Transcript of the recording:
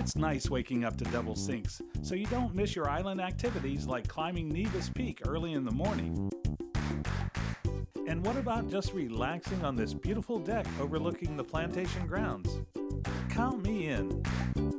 It's nice waking up to double sinks, so you don't miss your island activities like climbing Nevis Peak early in the morning. And what about just relaxing on this beautiful deck overlooking the plantation grounds? Count me in.